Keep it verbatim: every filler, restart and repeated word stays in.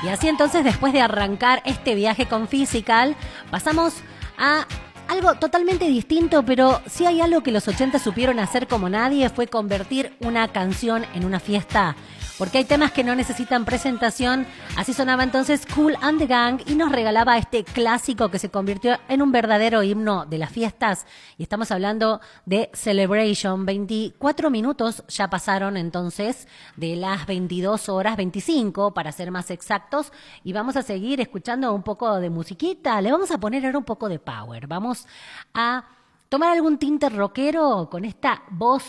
Y así entonces, después de arrancar este viaje con Physical, pasamos a algo totalmente distinto, pero si hay algo que los ochenta supieron hacer como nadie, fue convertir una canción en una fiesta. Porque hay temas que no necesitan presentación. Así sonaba entonces Kool and the Gang y nos regalaba este clásico que se convirtió en un verdadero himno de las fiestas. Y estamos hablando de Celebration. veinticuatro minutos ya pasaron entonces de las veintidós horas, veinticinco para ser más exactos. Y vamos a seguir escuchando un poco de musiquita. Le vamos a poner ahora un poco de power. Vamos a tomar algún tinte rockero con esta voz